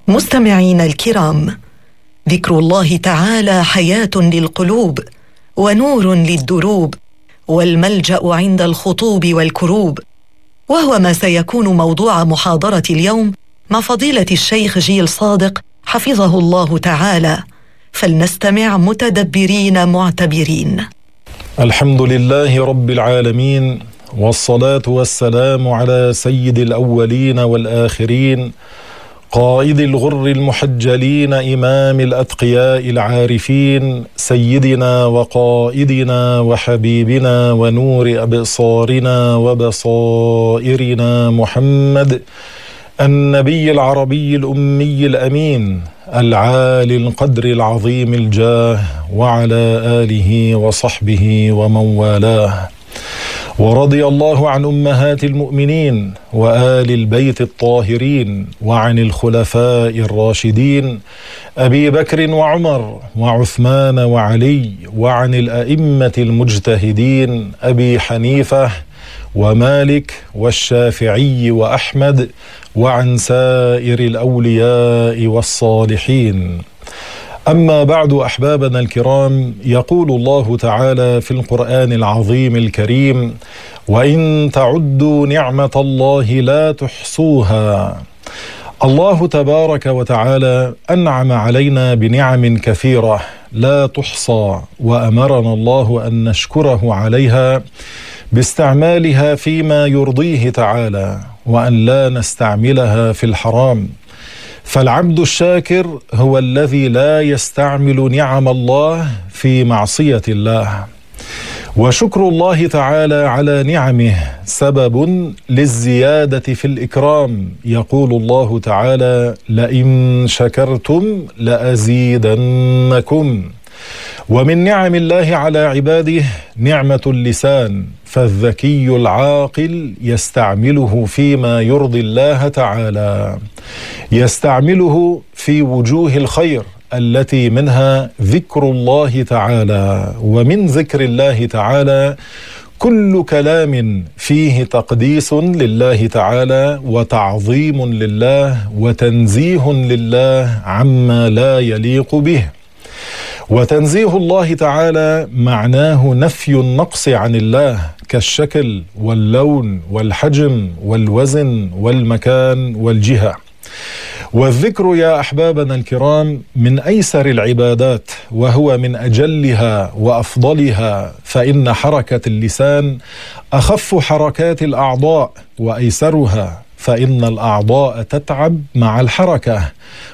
مستمعينا الكرام، ذكر الله تعالى حياة للقلوب ونور للدروب، والملجأ عند الخطوب والكروب، وهو ما سيكون موضوع محاضرة اليوم مع فضيلة الشيخ جيل صادق حفظه الله تعالى، فلنستمع متدبرين معتبرين. الحمد لله رب العالمين، والصلاة والسلام على سيد الأولين والآخرين، قائد الغر المحجلين، إمام الأتقياء العارفين، سيدنا وقائدنا وحبيبنا ونور أبصارنا وبصائرنا محمد النبي العربي الأمي الأمين العالي القدر العظيم الجاه، وعلى آله وصحبه ومن والاه. ورضي الله عن أمهات المؤمنين وآل البيت الطاهرين، وعن الخلفاء الراشدين أبي بكر وعمر وعثمان وعلي، وعن الأئمة المجتهدين أبي حنيفة ومالك والشافعي وأحمد، وعن سائر الأولياء والصالحين. أما بعد، أحبابنا الكرام، يقول الله تعالى في القرآن العظيم الكريم: وإن تعدوا نعمة الله لا تحصوها. الله تبارك وتعالى أنعم علينا بنعم كثيرة لا تحصى، وأمرنا الله أن نشكره عليها باستعمالها فيما يرضيه تعالى، وأن لا نستعملها في الحرام. فالعبد الشاكر هو الذي لا يستعمل نعم الله في معصية الله. وشكر الله تعالى على نعمه سبب للزيادة في الإكرام. يقول الله تعالى: لئن شكرتم لأزيدنكم. ومن نعم الله على عباده نعمة اللسان، فالذكي العاقل يستعمله فيما يرضي الله تعالى، يستعمله في وجوه الخير التي منها ذكر الله تعالى. ومن ذكر الله تعالى كل كلام فيه تقديس لله تعالى وتعظيم لله وتنزيه لله عما لا يليق به. وتنزيه الله تعالى معناه نفي النقص عن الله، كالشكل واللون والحجم والوزن والمكان والجهة. والذكر يا أحبابنا الكرام من أيسر العبادات، وهو من أجلها وأفضلها، فإن حركة اللسان أخف حركات الأعضاء وأيسرها، فإن الأعضاء تتعب مع الحركة،